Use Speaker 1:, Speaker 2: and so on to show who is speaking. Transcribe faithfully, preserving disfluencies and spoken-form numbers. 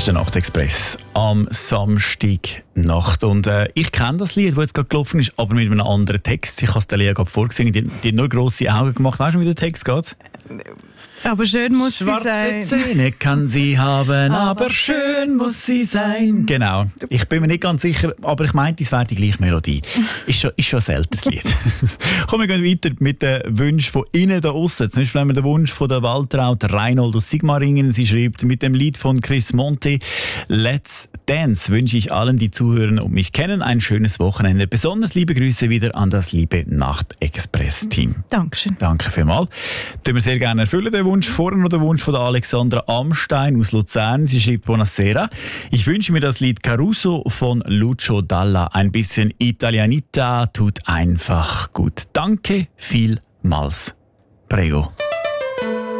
Speaker 1: ist der Nachtexpress am Samstagnacht. Und äh, ich kenne das Lied, das jetzt gerade gelaufen ist, aber mit einem anderen Text. Ich habe es der Lea gerade vorgesungen. Die, die hat nur grosse Augen gemacht. Weißt du, wie der Text geht?
Speaker 2: Aber schön muss
Speaker 1: Schwarze
Speaker 2: sie sein.
Speaker 1: Zähne kann sie haben, aber schön muss sie sein. Genau. Ich bin mir nicht ganz sicher, aber ich meinte, es wäre die gleiche Melodie. Ist schon, ist schon ein älteres Lied. Komm, wir gehen weiter mit den Wünschen von innen da aussen. Zum Beispiel haben wir den Wunsch von der Waltraud Reinhold aus Sigmaringen. Sie schreibt, mit dem Lied von Chris Monti, Let's Dance, wünsche ich allen, die zuhören und mich kennen, ein schönes Wochenende. Besonders liebe Grüße wieder an das liebe Nacht-Express-Team.
Speaker 2: Dankeschön.
Speaker 1: Danke vielmals. Den wir sehr gerne erfüllen, den Wunsch. Vorher noch der Wunsch von der Alexandra Amstein aus Luzern. Sie schreibt Buonasera. Ich wünsche mir das Lied Caruso von Lucio Dalla. Ein bisschen Italianita tut einfach gut. Danke vielmals. Prego.